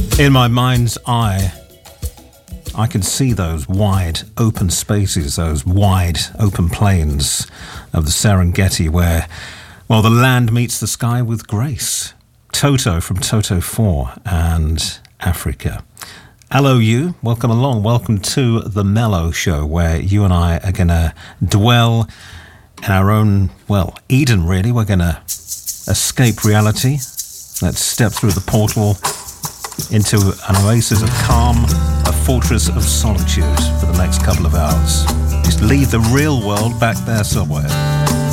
In my mind's eye, I can see those wide open spaces, those wide open plains of the Serengeti where, well, the land meets the sky with grace. Toto from Toto 4 and Africa. Hello you, welcome along, welcome to The Mellow Show, where you and I are going to dwell in our own, well, Eden really. We're going to escape reality. Let's step through the portal into an oasis of calm, a fortress of solitude for the next couple of hours. Just leave the real world back there somewhere.